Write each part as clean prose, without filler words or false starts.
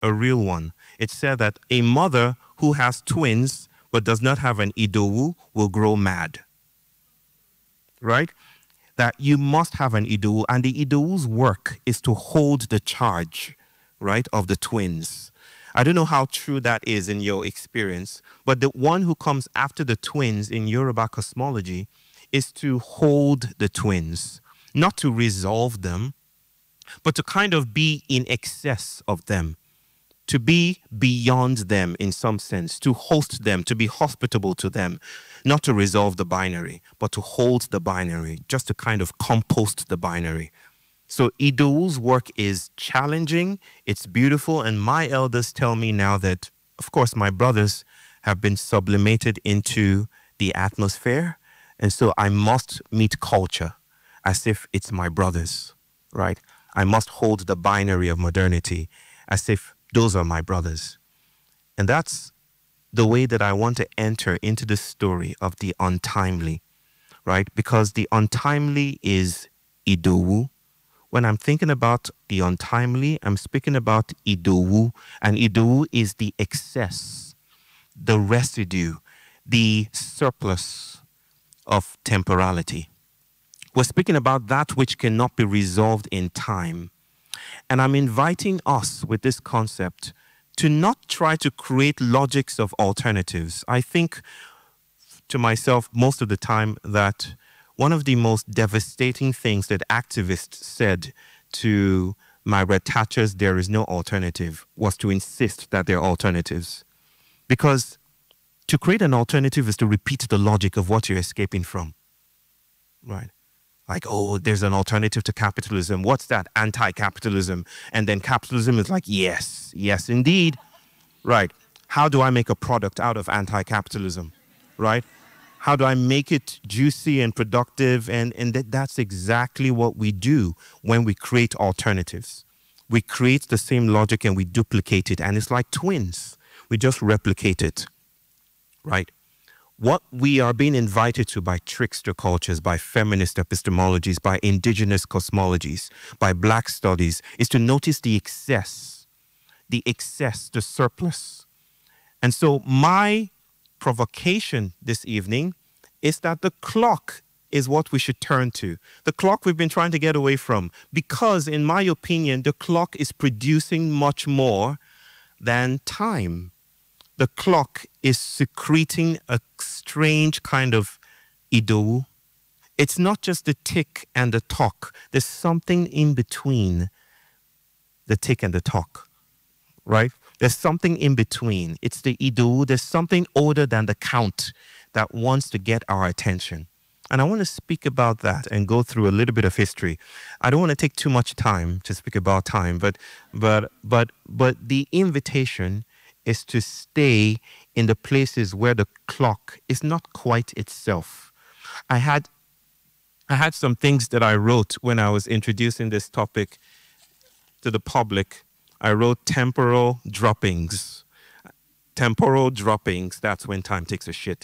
a real one. It said that a mother who has twins but does not have an Idowu will grow mad. Right? That you must have an Idowu, and the Idowu's work is to hold the charge, right, of the twins. I don't know how true that is in your experience, but the one who comes after the twins in Yoruba cosmology is to hold the twins, not to resolve them, but to kind of be in excess of them, to be beyond them in some sense, to host them, to be hospitable to them, not to resolve the binary, but to hold the binary, just to kind of compost the binary. So Idowu's work is challenging, it's beautiful, and my elders tell me now that, of course, my brothers have been sublimated into the atmosphere, and so I must meet culture as if it's my brothers, right? I must hold the binary of modernity as if those are my brothers. And that's the way that I want to enter into the story of the untimely, right? Because the untimely is Idowu. When I'm thinking about the untimely, I'm speaking about Idowu, and Idowu is the excess, the residue, the surplus of temporality. We're speaking about that which cannot be resolved in time. And I'm inviting us with this concept to not try to create logics of alternatives. I think to myself most of the time that one of the most devastating things that activists said to Margaret Thatcher's "there is no alternative" was to insist that there are alternatives. Because to create an alternative is to repeat the logic of what you're escaping from. Right? Like, oh, there's an alternative to capitalism. What's that? Anti-capitalism. And then capitalism is like, yes, yes, indeed. Right. How do I make a product out of anti-capitalism? Right? How do I make it juicy and productive? And that's exactly what we do when we create alternatives. We create the same logic and we duplicate it. And it's like twins. We just replicate it. Right? What we are being invited to by trickster cultures, by feminist epistemologies, by indigenous cosmologies, by black studies, is to notice the excess, the surplus. And so my provocation this evening is that the clock is what we should turn to. The clock we've been trying to get away from, because in my opinion, the clock is producing much more than time. The clock is secreting a strange kind of Idowu. It's not just the tick and the tock. There's something in between the tick and the tock, right? There's something in between. It's the Idowu. There's something older than the count that wants to get our attention. And I want to speak about that and go through a little bit of history. I don't want to take too much time to speak about time, but the invitation is to stay in the places where the clock is not quite itself. I had some things that I wrote when I was introducing this topic to the public. I wrote temporal droppings. Temporal droppings, that's when time takes a shit.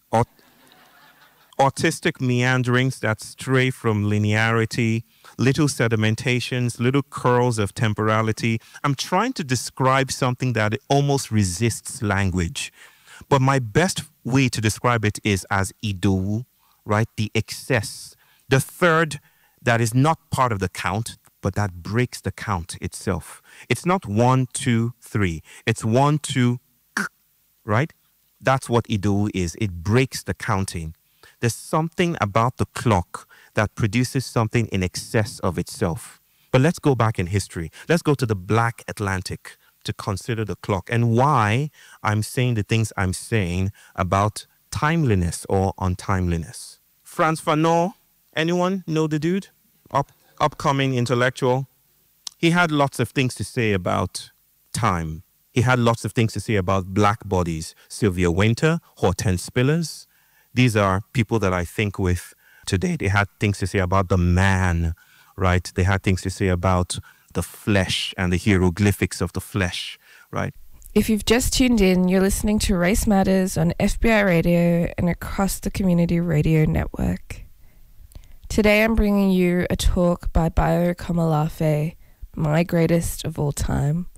Autistic meanderings that stray from linearity, little sedimentations, little curls of temporality. I'm trying to describe something that almost resists language. But my best way to describe it is as Idowu, right? The excess. The third that is not part of the count, but that breaks the count itself. It's not 1, 2, 3. It's 1, 2, right? That's what Idowu is. It breaks the counting. There's something about the clock that produces something in excess of itself. But let's go back in history. Let's go to the Black Atlantic to consider the clock and why I'm saying the things I'm saying about timeliness or untimeliness. Frantz Fanon, anyone know the dude? Upcoming intellectual. He had lots of things to say about time. He had lots of things to say about black bodies. Sylvia Wynter, Hortense Spillers. These are people that I think with today. They had things to say about the man, right? They had things to say about the flesh and the hieroglyphics of the flesh, right? If you've just tuned in, you're listening to Race Matters on FBI Radio and across the Community Radio Network. Today I'm bringing you a talk by Bayo Komolafe, my greatest of all time.